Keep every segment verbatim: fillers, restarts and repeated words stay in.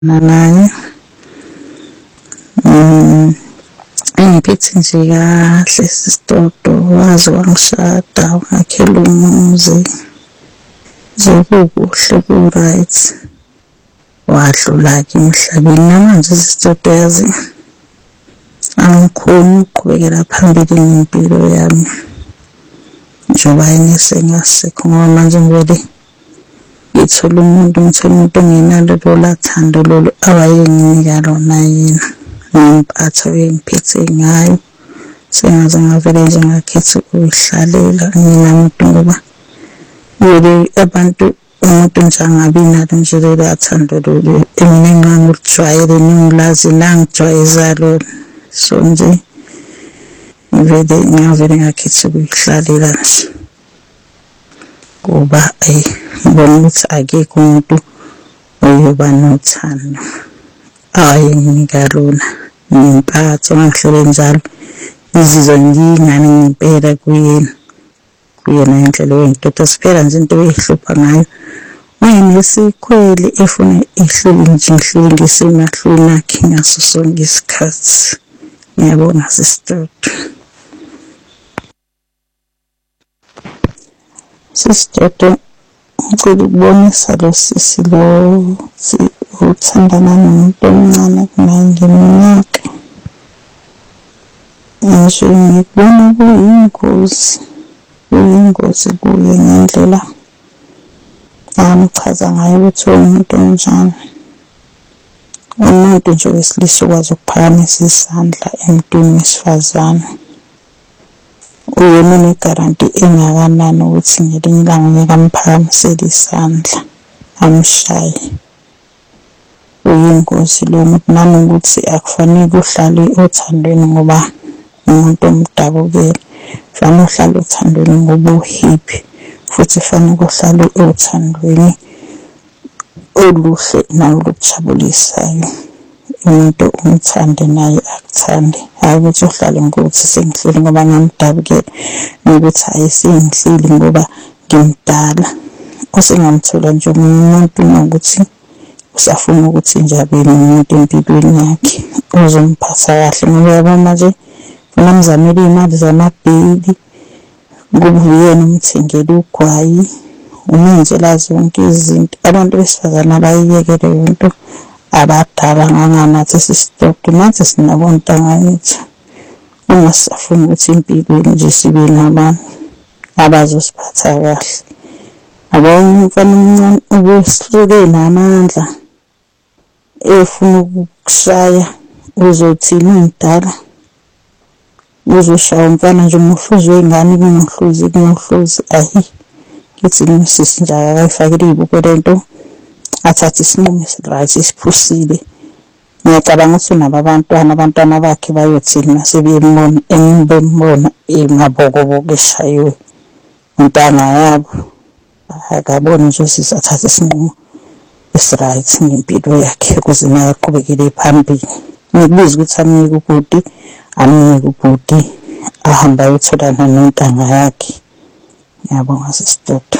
naye mm engiphethe nje kahle sisidodo wazi wangishada wangakhela umuzi nje kukuhle ku-right wadlula-ke emhlabeni namanje sisidodo yazi angikhoni ukuqhubekela phambili ngempilo yami njengoba yena sengasekho ngoba manje ngivele ngithola umuntu ngithola umuntu ongenalo lolu thando lolu awayenginika lona yena nempatho engiphethe ngayo sengaze ngavele nje ngakhetha ukuyihlalela nginamuntu ngoba yile abantu umuntu nje angabi nalo nje lolu thando lolu mina engangilujwayele ningilazi nangijwayeza lona so nje ngivele ngavele ngakhetha ukuyihlalela nje ngoba ayi ngibona ukuthi akekho umuntu oyoba nothando ayenginika lona ngempatho ngihlele njalo izizwe ngingani ngempela kuyena kuyena indlela oyindoda siphela nje into eyihlupha ngayo wayenesikhwele efuna ihleli nje ngihleli ngisemahlweni akhe ngaso sonke isikhathi ngiyabonga sisidodo sisidodo ngicela ukubonisa lo sisi lo uthandana nomuntu omncane kunaye ngeminyaka ngisho ngikubona kuyingozi kuyingozi kuye ngendlela amchaza ngayo ukuthi umuntu onjani umuntu nje wesilisa ukwazi ukuphakamisa isandla emntwini wesifazane uyena unegaranti engakanani ukuthi ngelinye ilanga ngeke amphakamisele isandla amshaye uyingozi lo muntu nanokuthi akufanele uhlale othandweni ngoba umuntu omdabukele fanele uhlale othandweni ngoba uhappy futhi fanele uhlale othandweni oluhle nalokujabulisayo umuntu umthande naye akuthande hayi ukuthi uhlale ngokuthi sengihleli ngoba ngamdabukela nokuthi ayisengihleli ngoba ngimdala usengamthola nje umuntu nokuthi usafuna ukuthi nje abe nomuntu empilweni yakhe uzomphatha kahle ngoba yabo manje funa mzamele imali zamabhili ngubuyena umthengele ugwayi umenzela zonke izinto abantu besifazana abayiyekele into abadala nganganathi sisidodo nathi sinabontanga yethu ungasafuna ukuthi impilo nje sibe nabantu abazosiphatha kahle abanye mfana omncane ubusihluke namandla efuna ukukushaya uzothini umdala uzoshaya umfana nje umhluzi wengane kunohluzi kunohluzi ayi kithi nisisi nje akayifakile ibuko lento athathe isinqumo right isiphusile ngiyacabanga ukuthi unabo abantwana abantwana bakhe bayothini nasebeyimona engibembona emabokoboko eshayiwe intanga yabo akabona nje sisathatha isinqumo esiright ngempilo yakhe ukuze naye aqhubekele phambili ngikubiza ukuthi amike ubhuti amike ubhuti ahamba ayotholana nontanga yakhe ngiyabonga sisidodo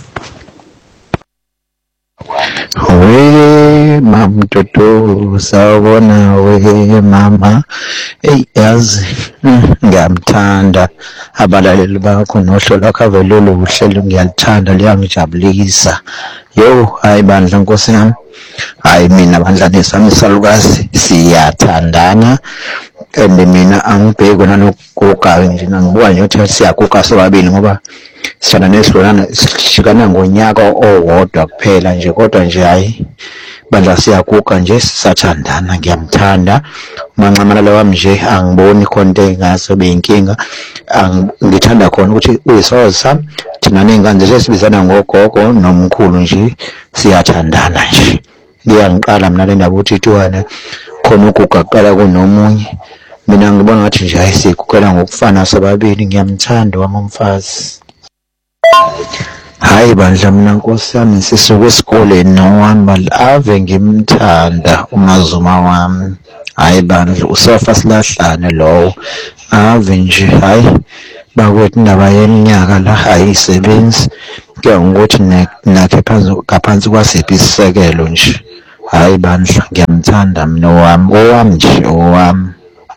we mama Toto sawubona we mama hey yazi ngiyamthanda abalaleli bakho nohlelo khavelolo uhlelo ngiyalithanda liyangijabulisa yo hayi bandla nkosi yami hayi mina bandla nesami salukazi siyathandana ende mina angibheki nanokuguga nje nangibuka nje ukuthi siyaguga sobabili ngoba sithanda nesilwana sishikana ngonyaka owodwa kuphela nje kodwa nje hayi bandla siyaguga nje sisathandana ngiyamthanda umancamana wami nje angiboni khonto engaso beyinkinga ngithanda khona ukuthi uyisoza thina nengane sesibizana ngogogo nomkhulu nje siyathandana nje ngiyangiqala mina le ndaba ukuthi tuwana khona ukugaqala kunomunye mina ngibona ngathi nje ayisikukela ngokufana sobabili ngiyamthanda wami umfazi hayi bandla mina nkosi yami sisuke esikoleni nowami ave ngimthanda umazuma wami hayi bandla usofa silahlane lowo ave nje hayi bakwethu indaba yeminyaka la ayisebenzi ke ukuthi nakhe phansi ngaphansi kwasiphi isisekelo nje Hayi bandla, ngiyamthanda mina owami, owami nje owami.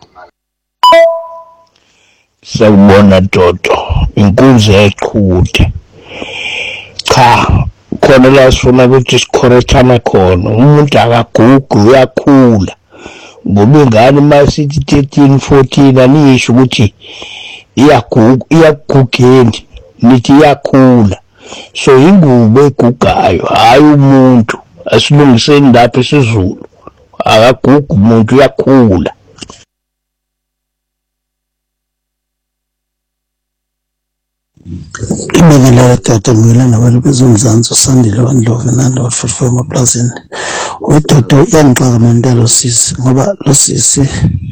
Sawubona Dodo, inkunzi eqhude. Cha, khona la sifuna ukuthi sikhorethana khona. Umuntu akagugi uyakhula. Ngoba ingane uma sithi thirteen fourteen anisho ukuthi iyaguga iyagugeni, nithi iyakhula. So ingubo egugayo, hayi umuntu. Asilungiseni lapha isiZulu. Akagugi umuntu uyakhula. Ibingelela tata mina nabantu bezomzansi usandile wandlove nando wafuthi emaplasini. Udodo uyangixaka mina lo sisi ngoba lo sisi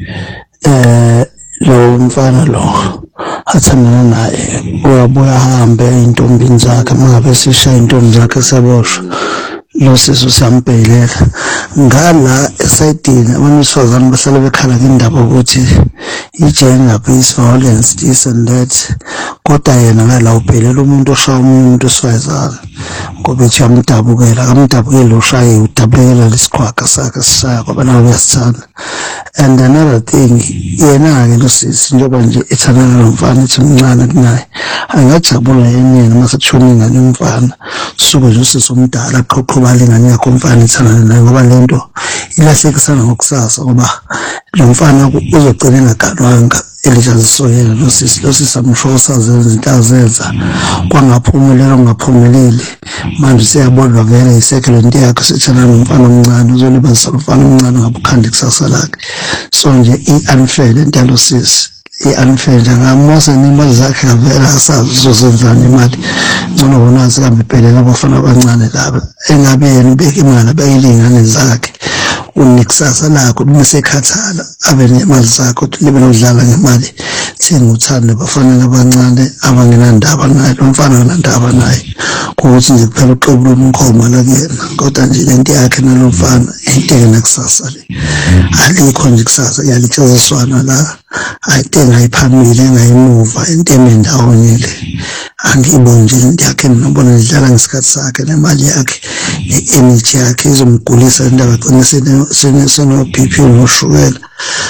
eh lo mfana lo athandana naye uyabuya ahambe intombini zakhe mangabe sishaya intombi zakhe saboshwa. Lo sisi usambhekela ngala esayidini abantu besifazane bahlala bekhala indaba ukuthi i-gender based violence this and that, kodwa yena ngala ubhelela umuntu oshaya umuntu osifazane ngoba ethi amdabukela akamdabukeli ushaye udabukela lesikhwaka sakhe sishaya ngoba nawe uyasithanda. And another thing, yena-ke lo sisi njengoba nje ethandana nomfana ethi mncane kunaye, angajabula yena uma sekushona ingane yomfana suke nje usisi omdala aqhoqhobala ingane yakho umfana ethandana naye ngoba lento ilahlekisana ngokusasa ngoba lo mfana uzogcina engaganwanga elijaziso yena lo sisi. Lo sisi amsho sazenza izinto azenza kwangaphumelela ongaphumeleli manje siyabona vele isekhe lento yakhe sithana nomfana omncane uzolibazisa umfana omncane ngabukhandi kusasa lakhe. So nje i-unfair lento yalo sisi i-unfair nje ngamosa nemali zakhe ngavela asazi uzozenzani imali ngcono bona sikambe ibhelela abafana abancane laba engabe yena ubeka imali bayilingane zakhe unikusasa lakho limesekhathala abe nemali zakho libe nodlala ngemali senguthanda bafanele abancane abangenandaba naye lo mfana nandaba naye ukuthi nje kuphela uqebu lomkhoma la kuyena kodwa nje lento yakhe nalo mfana into enakusasa le alikho nje kusasa yalichaziswana la ayithenga ayiphambili engayimuva into emendawonye le angiboni nje into yakhe nobona idlala ngesikhathi sakhe nemali yakhe ne-energy yakhe izomgulisa indaba qine seno B P noshukela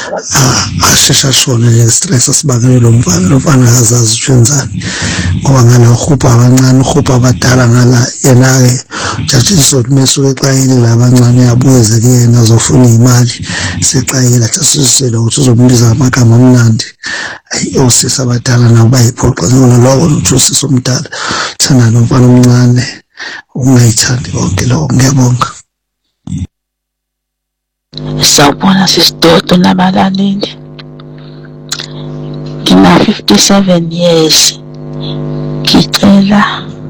ashesha shona nje stress asibangele lo mfana lo mfana akazazi uthenzani ngoba ngala ukhupha abancane ukhupha abadala ngala yena-ke jathi isonto mesuke exayile labancane yabuze kuyena azofuna imali sexayile athi sisele ukuthi uzombiza amagama amnandi osisi abadala nabo bayiphoqa ngona lokho ukuthi usisi omdala thana lo mfana omncane ungayithandi konke lokho. Ngiyabonga. Sawubona sisidodo nabalaleli. Ngina fifty-seven years. Ngicela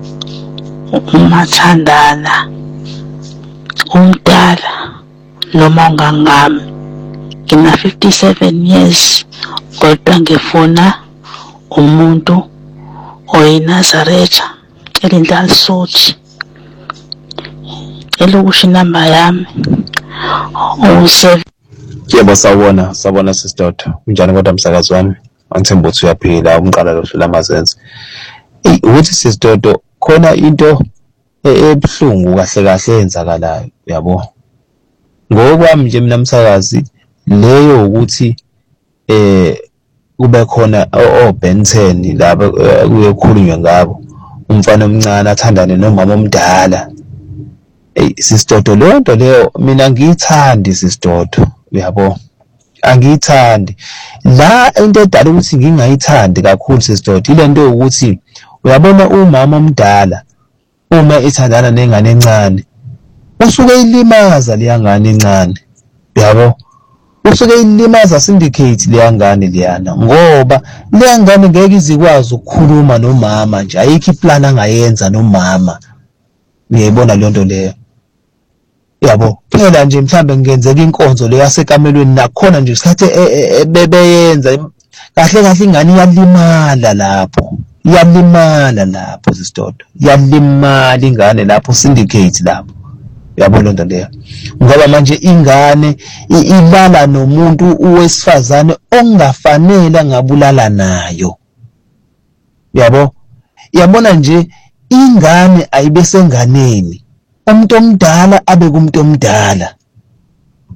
umathandana umdala noma ungangami. Ngina fifty-seven years kodwa ngifuna umuntu oyinazaretha elindala sothi. Elokusho inamba yami Yebo sawubona, sawubona sisidoda. Unjani kodwa msakazi wami? Angithemba ukuthi uyaphila, umqala lo hlula amazenzi. Eh ukuthi sisidoda khona into ebuhlungu kahle kahle eyenzakalayo, yabo. Ngokwami nje mina msakazi leyo ukuthi eh kube khona o Ben ten laba kuyekhulunywa ngabo. Umfana omncane athandane nomama omdala. Hey sisidodo leyo nto leyo mina ngiyithandi sisidodo, uyabo. Angiyithandi. La into edala ukuthi ngingayithandi kakhulu sisidodo ile nto ukuthi uyabona umama omdala uma ethandana nengane encane usuke ilimaza leyangane encane, uyabo. Usuke ilimaza syndicate leyangane liyana ngoba leyangane ngeke izikwazi ukukhuluma nomama nje, ayikho iplan angayenza nomama. Ngiyibona le nto leyo, yabo. Phela nje mhlambe ngenzeka inkonzo le yasekamelweni nakhona nje isikhathi bebeyenza kahle kahle ingane iyalimala lapho, iyalimala lapho sisidodo, iyalimala ingane lapho syndicate lapho, yabo le nto leyo. Ngoba manje ingane ilala nomuntu uwesifazane ongafanele ngabulala nayo, yabo. Yabona nje ingane ayibe senganeni umuntu omdala abe kumuntu omdala